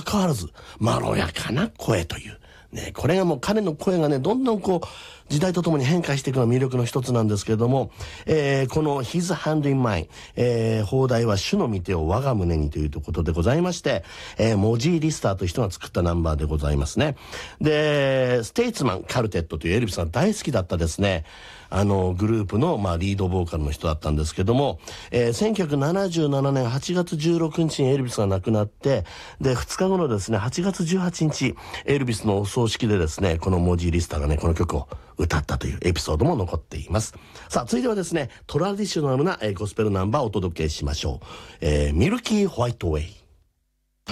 かかわらず、まろやかな声という。ね、これがもう彼の声がね、どんどんこう、時代とともに変化していくのが魅力の一つなんですけれども、この His Hand in Mine、放題は主の御手を我が胸にということでございまして、モジー・リスターという人が作ったナンバーでございますね。で、ステイツマン・カルテットというエルビスさん大好きだったですね、グループの、リードボーカルの人だったんですけども、1977年8月16日にエルビスが亡くなって、で、2日後のですね、8月18日、エルビスのお葬式でですね、このモジー・リスターがね、この曲を歌ったというエピソードも残っています。さあ、続いてはですね、トラディショナルなゴスペルナンバーをお届けしましょう。ミルキー・ホワイトウェイ。